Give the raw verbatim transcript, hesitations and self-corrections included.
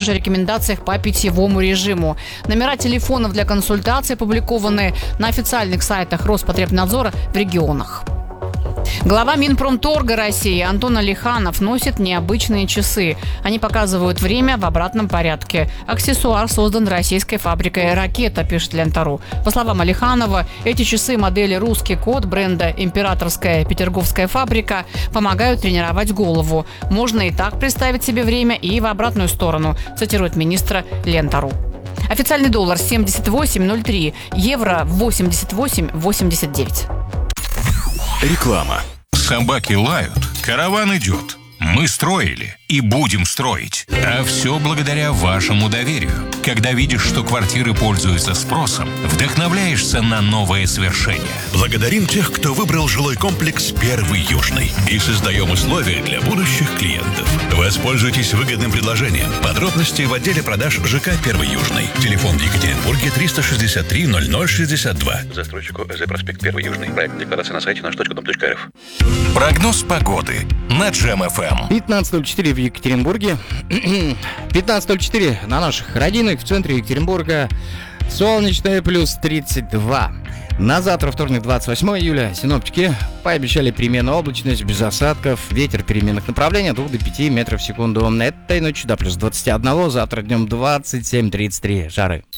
также о рекомендациях по питьевому режиму. Номера телефонов для консультаций опубликованы на официальных сайтах Роспотребнадзора в регионах. Глава Минпромторга России Антон Алиханов носит необычные часы. Они показывают время в обратном порядке. Аксессуар создан российской фабрикой «Ракета», пишет Лента.ру. По словам Алиханова, эти часы модели «Русский код» бренда «Императорская Петерговская фабрика» помогают тренировать голову. Можно и так представить себе время, и в обратную сторону, цитирует министра Лента.ру. Официальный доллар семьдесят восемь ноль три, евро восемьдесят восемь восемьдесят девять. Реклама. Собаки лают, караван идет. Мы строили и будем строить. А все благодаря вашему доверию. Когда видишь, что квартиры пользуются спросом, вдохновляешься на новое свершение. Благодарим тех, кто выбрал жилой комплекс «Первый Южный». И создаем условия для будущих клиентов. Воспользуйтесь выгодным предложением. Подробности в отделе продаж ЖК «Первый Южный». Телефон в Екатеринбурге триста шестьдесят три ноль ноль шестьдесят два. Застройщику ЭЗ проспект «Первый Южный». Проект декларации на сайте наш точка дом точка рф. Прогноз погоды на Джем эф эм. пятнадцать ноль четыре в Екатеринбурге. пятнадцать ноль четыре на наших родинах в центре Екатеринбурга. Солнечное плюс тридцать два. На завтра, вторник, двадцать восьмое июля, синоптики пообещали переменную облачность без осадков. Ветер переменных направлений от двух до пяти метров в секунду. Этой ночью до плюс двадцать один. Завтра днем двадцать семь тридцать три. Жары.